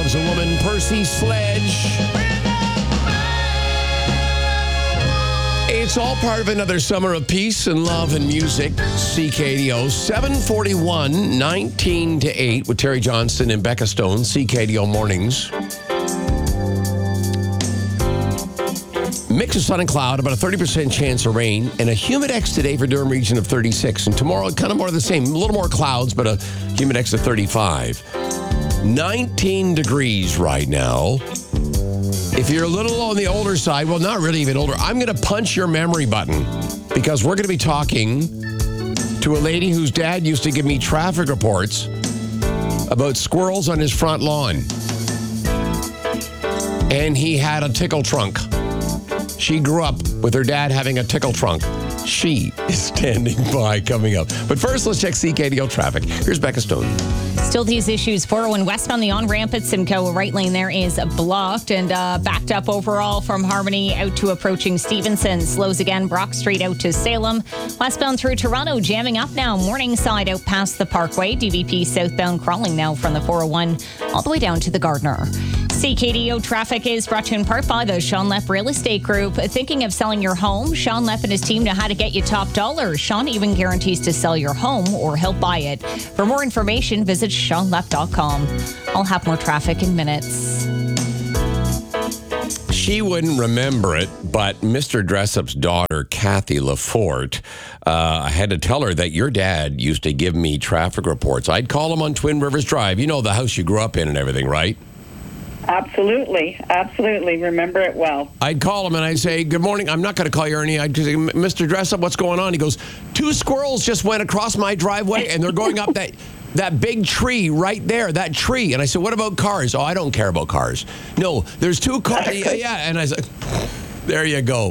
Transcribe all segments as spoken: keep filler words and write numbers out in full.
loves a woman, Percy Sledge. It's all part of another summer of peace and love and music. C K D O, seven forty-one, nineteen to eight with Terry Johnston and Becca Stone, C K D O Mornings. Mix of sun and cloud, about a thirty percent chance of rain, and a humidex today for Durham region of thirty-six. And tomorrow, kind of more of the same. A little more clouds, but a humidex of thirty-five. nineteen degrees right now. If you're a little on the older side, well, not really even older, I'm going to punch your memory button because we're going to be talking to a lady whose dad used to give me traffic reports about squirrels on his front lawn. And he had a tickle trunk. She grew up with her dad having a tickle trunk. She is standing by coming up. But first, let's check C K D O traffic. Here's Becca Stone. Still these issues. four oh one west on the on-ramp at Simcoe. Right lane there is blocked and uh, backed up overall from Harmony out to approaching Stevenson. Slows again. Brock Street out to Salem. Westbound through Toronto. Jamming up now. Morningside out past the Parkway. D V P southbound crawling now from the four oh one all the way down to the Gardner. C K D O traffic is brought to you in part by the Sean Lepp Real Estate Group. Thinking of selling your home? Sean Lepp and his team know how to get you top dollar. Sean even guarantees to sell your home or help buy it. For more information, visit sean lepp dot com. I'll have more traffic in minutes. She wouldn't remember it, but Mister Dressup's daughter, Kathy Lafort, uh, I had to tell her that your dad used to give me traffic reports. I'd call him on Twin Rivers Drive. You know, the house you grew up in and everything, right? Absolutely. Absolutely. Remember it well. I'd call him and I'd say, good morning. I'm not going to call you Ernie. I'd say, Mister Dressup, what's going on? He goes, two squirrels just went across my driveway and they're going up that that big tree right there, that tree. And I said, what about cars? Oh, I don't care about cars. No, there's two cars. Yeah, yeah. And I said, there you go.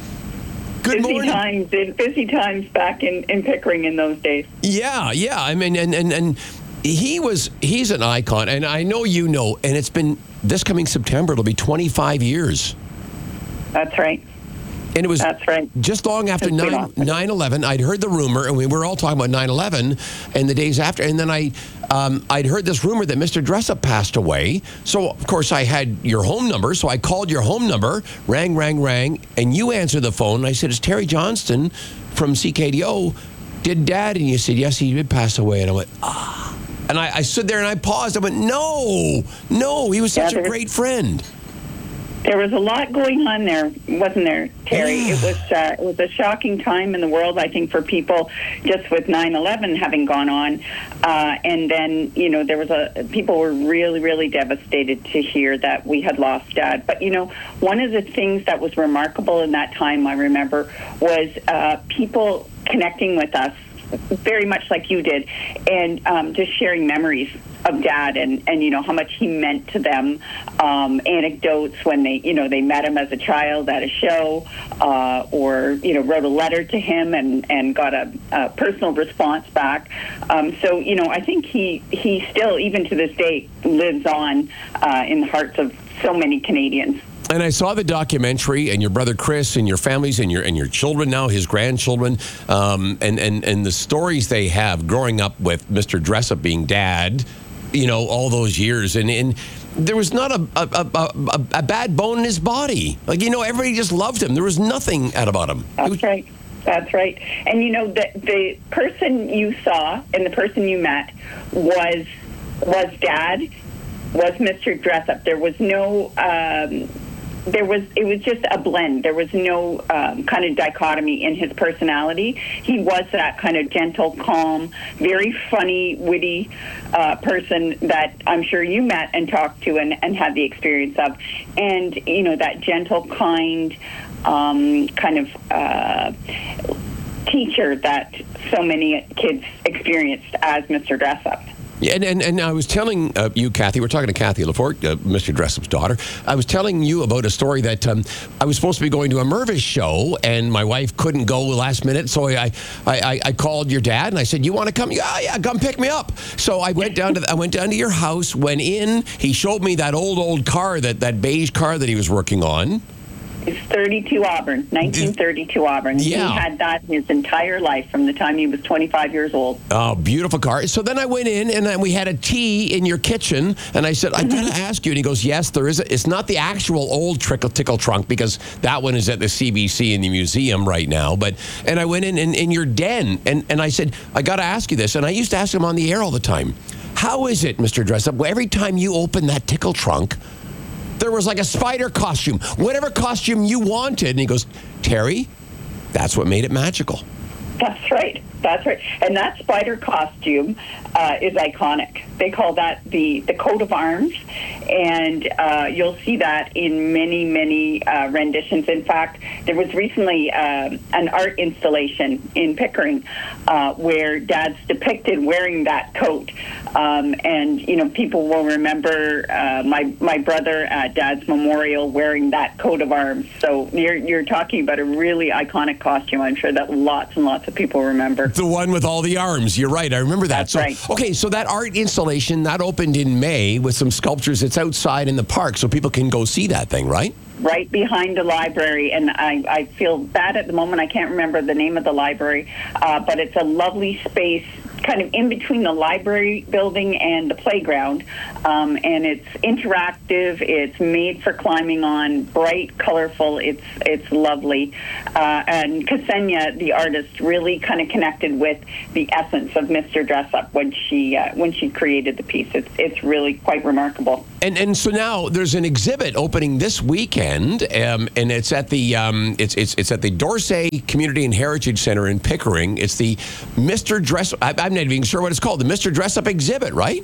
Good busy morning. Times, busy times back in, in Pickering in those days. Yeah, yeah. I mean, and, and, and he was, he's an icon. And I know you know, and it's been, this coming September, it'll be twenty-five years. That's right. And it was That's right. just long after nine eleven. I'd heard the rumor, and we were all talking about nine eleven and the days after. And then I, um, I'd heard this rumor that Mister Dressup passed away. So, of course, I had your home number. So I called your home number, rang, rang, rang, and you answered the phone. And I said, it's Terry Johnston from C K D O. Did Dad? And you said, yes, he did pass away. And I went, ah. And I, I stood there and I paused. I went, no, no, he was such yeah, a great friend. There was a lot going on there, wasn't there, Terry? Yeah. It was uh, it was a shocking time in the world, I think, for people just with nine eleven having gone on. Uh, and then, you know, there was a, people were really, really devastated to hear that we had lost Dad. But, you know, one of the things that was remarkable in that time, I remember, was uh, people connecting with us very much like you did, and um, just sharing memories of Dad and, and, you know, how much he meant to them, um, anecdotes when they, you know, they met him as a child at a show, uh, or, you know, wrote a letter to him and, and got a, a personal response back. Um, so, you know, I think he, he still, even to this day, lives on uh, in the hearts of so many Canadians. And I saw the documentary, and your brother Chris, and your families, and your and your children now, his grandchildren, um, and and and the stories they have growing up with Mister Dressup being Dad, you know, all those years, and and there was not a a, a, a a bad bone in his body. Like, you know, everybody just loved him. There was nothing out about him. That's was, right. That's right. And you know, the the person you saw and the person you met was was Dad, was Mister Dressup. There was no. Um, There was, it was just a blend. There was no um, kind of dichotomy in his personality. He was that kind of gentle, calm, very funny, witty uh, person that I'm sure you met and talked to and, and had the experience of. And, you know, that gentle, kind, um, kind of uh, teacher that so many kids experienced as Mister Dressup. Yeah, and, and, and I was telling uh, you, Kathy, we're talking to Kathy Lafort, uh, Mister Dressup's daughter. I was telling you about a story that um, I was supposed to be going to a Mervis show, and my wife couldn't go last minute, so I I, I called your dad, and I said, you want to come? Yeah, yeah, come pick me up. So I went down to the, I went down to your house, went in. He showed me that old, old car, that, that beige car that he was working on. It's thirty-two Auburn, nineteen thirty-two Auburn. Yeah. He had that his entire life from the time he was twenty-five years old. Oh, beautiful car. So then I went in and then we had a tea in your kitchen, and I said, I got to ask you. And he goes, yes, there is. A, it's not the actual old Trickle Tickle trunk, because that one is at the C B C in the museum right now. But and I went in in, in your den, and, and I said, I got to ask you this. And I used to ask him on the air all the time. How is it, Mister Dressup, every time you open that tickle trunk, there was like a spider costume, whatever costume you wanted? And he goes, Terry, that's what made it magical. That's right. That's right. And that spider costume uh, is iconic. They call that the, the coat of arms. And uh, you'll see that in many, many uh, renditions. In fact, there was recently uh, an art installation in Pickering uh, where Dad's depicted wearing that coat. Um, and, you know, people will remember uh, my my brother at Dad's memorial wearing that coat of arms. So you're, you're talking about a really iconic costume. I'm sure that lots and lots of people remember. The one with all the arms. You're right. I remember that. That's so, right. Okay, so that art installation, that opened in May with some sculptures. It's outside in the park, so people can go see that thing, right? Right behind the library, and I, I feel bad at the moment. I can't remember the name of the library, uh, but it's a lovely space kind of in between the library building and the playground, um, and it's interactive. It's made for climbing on, bright, colorful. It's it's lovely, uh, and Ksenia, the artist, really kind of connected with the essence of Mister Dressup when she uh, when she created the piece. It's it's really quite remarkable. And and so now there's an exhibit opening this weekend, um, and it's at the um, it's it's it's at the Dorsey Community and Heritage Center in Pickering. It's the Mister Dressup. I, I'm not even sure what it's called. The Mister Dressup exhibit, right?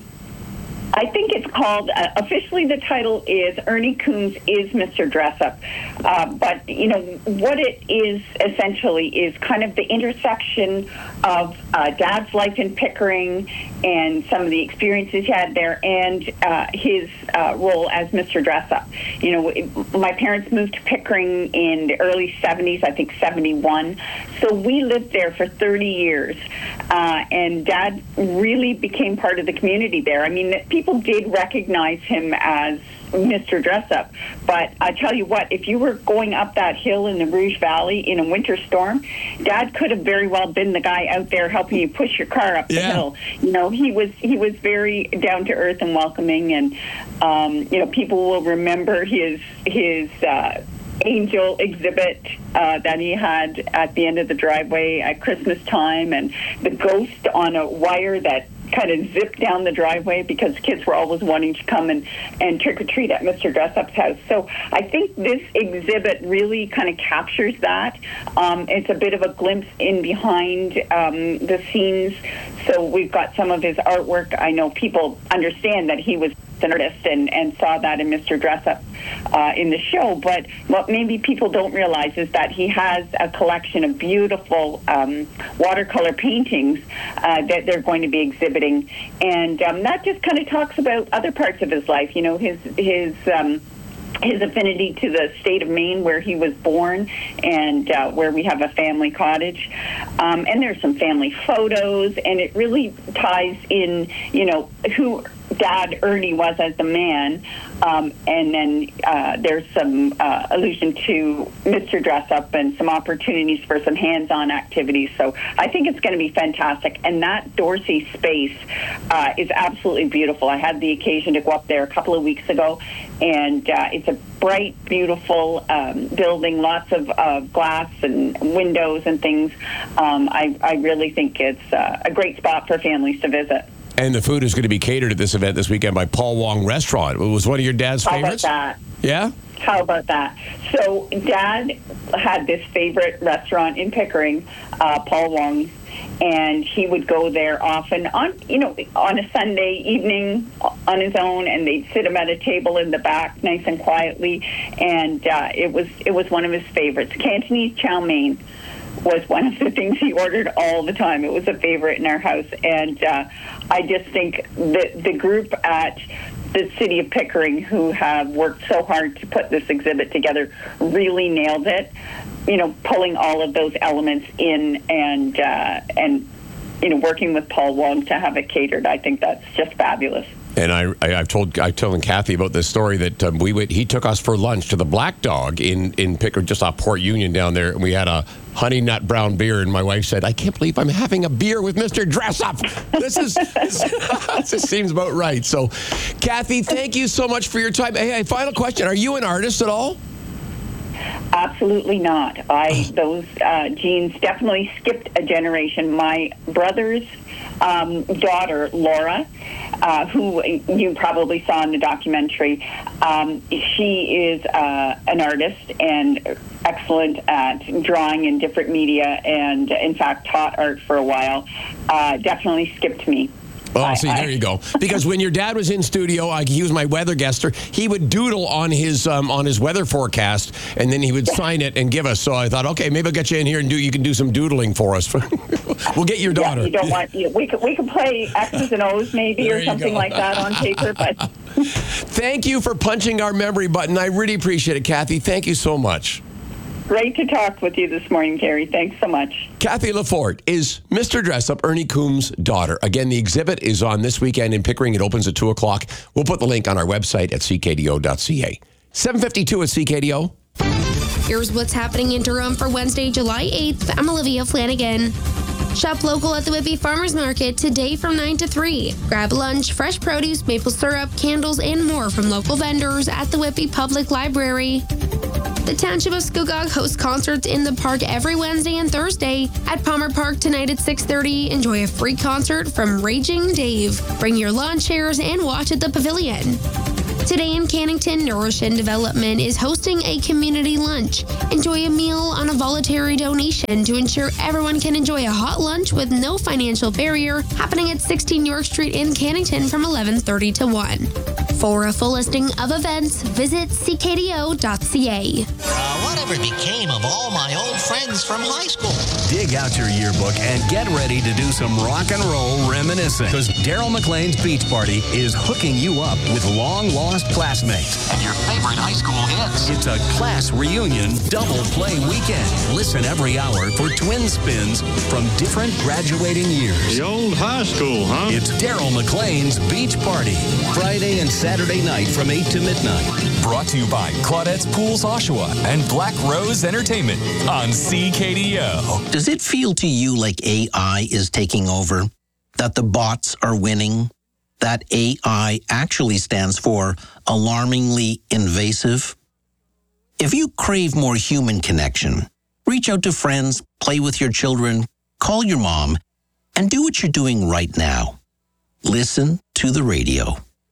I think it's called, uh, officially the title is Ernie Coombs is Mister Dressup. Uh, but, you know, what it is essentially is kind of the intersection of uh, Dad's life in Pickering and some of the experiences he had there, and uh, his uh, role as Mister Dressup. You know, it, my parents moved to Pickering in the early seventies, I think seventy-one. So we lived there for thirty years. Uh, and Dad really became part of the community there. I mean, people did recognize him as Mister Dressup, but I tell you what, if you were going up that hill in the Rouge Valley in a winter storm, Dad could have very well been the guy out there helping you push your car up the yeah. hill. You know, he was he was very down to earth and welcoming, and um, you know, people will remember his his. Uh, angel exhibit uh, that he had at the end of the driveway at Christmas time, and the ghost on a wire that kind of zipped down the driveway because kids were always wanting to come and, and trick-or-treat at Mister Dressup's house. So I think this exhibit really kind of captures that. Um, it's a bit of a glimpse in behind um, the scenes. So we've got some of his artwork. I know people understand that he was an artist and, and saw that in Mister Dressup uh, in the show, but what maybe people don't realize is that he has a collection of beautiful um, watercolor paintings uh, that they're going to be exhibiting, and um, that just kind of talks about other parts of his life, you know, his his um, his affinity to the state of Maine where he was born, and uh, where we have a family cottage. Um, and there's some family photos, and it really ties in, you know, who Dad Ernie was as a man, um, and then uh, there's some uh, allusion to Mister Dressup and some opportunities for some hands-on activities. So I think it's going to be fantastic. And that Dorsey space uh, is absolutely beautiful. I had the occasion to go up there a couple of weeks ago, and uh, it's a bright, beautiful um, building, lots of uh, glass and windows and things. Um, I, I really think it's uh, a great spot for families to visit. And the food is going to be catered at this event this weekend by Paul Wong Restaurant. It was one of your dad's How favorites? about that? Yeah? How about that? So Dad had this favorite restaurant in Pickering, uh, Paul Wong's, and he would go there often on, you know, on a Sunday evening on his own, and they'd sit him at a table in the back, nice and quietly, and uh, it was it was one of his favorites. Cantonese chow mein was one of the things he ordered all the time. It was a favorite in our house, and uh, I just think that the group at the City of Pickering, who have worked so hard to put this exhibit together, really nailed it. You know, pulling all of those elements in, and uh, and you know, working with Paul Wong to have it catered. I think that's just fabulous. And I, I, I've told I told Kathy about this story that um, we went. He took us for lunch to the Black Dog in in Pickering, just off Port Union down there, and we had a honey nut brown beer. And my wife said, "I can't believe I'm having a beer with Mister Dressup. This is this, this seems about right." So, Kathy, thank you so much for your time. Hey, final question: are you an artist at all? Absolutely not. I those uh, genes definitely skipped a generation. My brother's um, daughter, Laura, uh, who you probably saw in the documentary, um, she is uh, an artist and excellent at drawing in different media, and in fact taught art for a while. Uh, definitely skipped me. Oh, see, there you go. Because when your dad was in studio, uh, he was my weather guester. He would doodle on his um, on his weather forecast, and then he would sign it and give us. So I thought, okay, maybe I'll get you in here and do. You can do some doodling for us. We'll get your daughter. Yeah, you don't want. You, we could we could play X's and O's maybe There or you something go. like that on paper. But Thank you for punching our memory button. I really appreciate it, Kathy. Thank you so much. great to talk with you this morning, Terry. Thanks so much. Kathy Lafort is Mister Dressup, Ernie Coombs' daughter. Again, the exhibit is on this weekend in Pickering. It opens at two o'clock. We'll put the link on our website at c k d o dot c a. seven fifty-two at C K D O. Here's what's happening in Durham for Wednesday, July eighth. I'm Olivia Flanagan. Shop local at the Whitby Farmers Market today from nine to three. Grab lunch, fresh produce, maple syrup, candles, and more from local vendors at the Whitby Public Library. The Township of Scugog hosts concerts in the park every Wednesday and Thursday. At Palmer Park tonight at six thirty, enjoy a free concert from Raging Dave. Bring your lawn chairs and watch at the pavilion. Today in Cannington, Nourish and Development is hosting a community lunch. Enjoy a meal on a voluntary donation to ensure everyone can enjoy a hot lunch with no financial barrier, happening at sixteen York Street in Cannington from eleven thirty to one. For a full listing of events, visit c k d o dot c a. Uh, whatever became of all my old friends from high school? Dig out your yearbook and get ready to do some rock and roll reminiscing. Because Daryl McLean's Beach Party is hooking you up with long-lost classmates. And your favorite high school hits. It's a class reunion double play weekend. Listen every hour for twin spins from different graduating years. The old high school, huh? It's Daryl McLean's Beach Party. Friday and Saturday night from eight to midnight. Brought to you by Claudette's Pools Oshawa and Black Rose Entertainment on C K D O. Does it feel to you like A I is taking over? That the bots are winning? That A I actually stands for alarmingly invasive? If you crave more human connection, reach out to friends, play with your children, call your mom, and do what you're doing right now. Listen to the radio.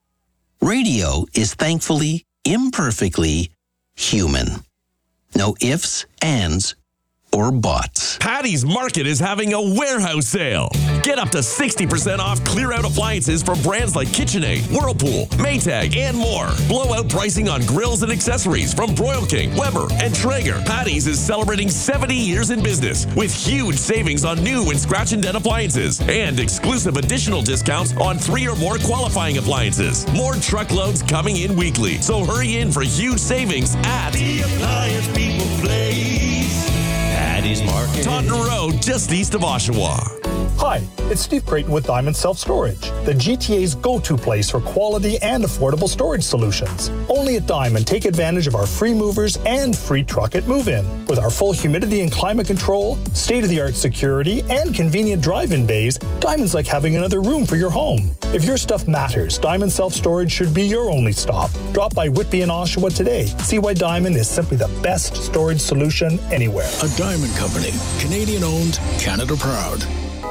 Radio is thankfully, imperfectly human. No ifs, ands, or bots. Patty's Market is having a warehouse sale. Get up to sixty percent off clear-out appliances from brands like KitchenAid, Whirlpool, Maytag, and more. Blowout pricing on grills and accessories from Broil King, Weber, and Traeger. Patty's is celebrating seventy years in business with huge savings on new and scratch and dent appliances and exclusive additional discounts on three or more qualifying appliances. More truckloads coming in weekly, so hurry in for huge savings at The Appliance People Place. Patty's Market. Taunton Road, just east of Oshawa. Hi, it's Steve Creighton with Diamond Self Storage, the G T A's go-to place for quality and affordable storage solutions. Only at Diamond, take advantage of our free movers and free truck at move-in. With our full humidity and climate control, state-of-the-art security, and convenient drive-in bays, Diamond's like having another room for your home. If your stuff matters, Diamond Self Storage should be your only stop. Drop by Whitby and Oshawa today. See why Diamond is simply the best storage solution anywhere. A Diamond Company, Canadian-owned, Canada proud.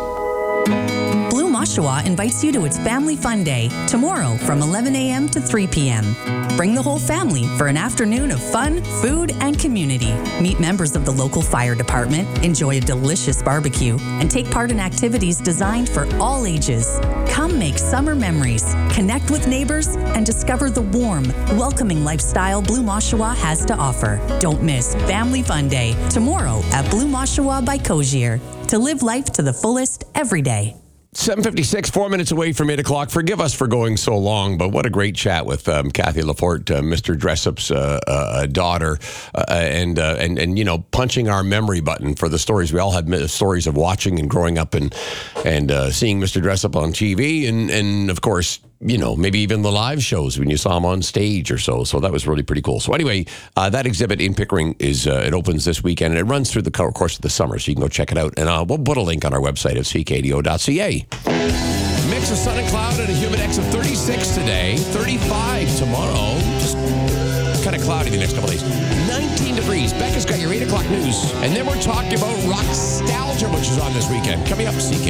Bloom Oshawa invites you to its Family Fun Day tomorrow from eleven a.m. to three p.m. Bring the whole family for an afternoon of fun, food, and community. Meet members of the local fire department, enjoy a delicious barbecue, and take part in activities designed for all ages. Come make summer memories, connect with neighbors, and discover the warm, welcoming lifestyle Bloom Oshawa has to offer. Don't miss Family Fun Day tomorrow at Bloom Oshawa by Cozier. To live life to the fullest every day. seven fifty-six, four minutes away from eight o'clock. Forgive us for going so long, but what a great chat with um, Kathy Lafort, uh, Mister Dressup's uh, uh, daughter, uh, and, uh, and, and, you know, punching our memory button for the stories. We all had stories of watching and growing up and, and uh, seeing Mister Dressup on T V and, and, of course, you know, maybe even the live shows when you saw him on stage or so. So that was really pretty cool. So anyway, uh, that exhibit in Pickering is uh, it opens this weekend, and it runs through the co- course of the summer, so you can go check it out. And uh, we'll put a link on our website at c k d o dot c a. Mix of sun and cloud and a humid X of thirty-six today, thirty-five tomorrow. Just kind of cloudy the next couple days. nineteen degrees. Becca's got your eight o'clock news. And then we're talking about Rockstalgia, which is on this weekend. Coming up, C K.